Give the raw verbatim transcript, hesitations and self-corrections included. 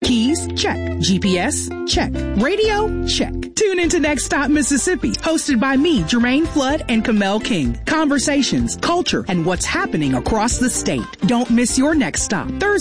Keys? Check. G P S? Check. Radio? Check. Tune into Next Stop Mississippi, hosted by me, Jermaine Flood and Kamel King. Conversations, culture, and what's happening across the state. Don't miss your next stop. Thursday